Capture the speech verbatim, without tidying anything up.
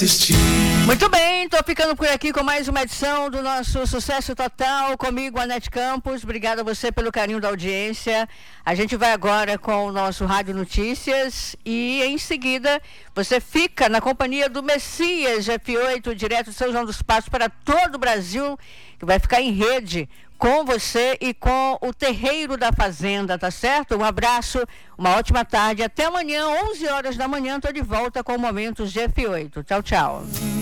Muito bem, tô ficando por aqui com mais uma edição do nosso Sucesso Total, comigo, Anete Campos. Obrigada a você pelo carinho da audiência. A gente vai agora com o nosso Rádio Notícias e em seguida você fica na companhia do Messias F oito, direto de São João dos Passos para todo o Brasil, que vai ficar em rede com você e com o Terreiro da Fazenda, tá certo? Um abraço, uma ótima tarde, até amanhã, onze horas da manhã, tô de volta com Momentos de F oito. Tchau, tchau.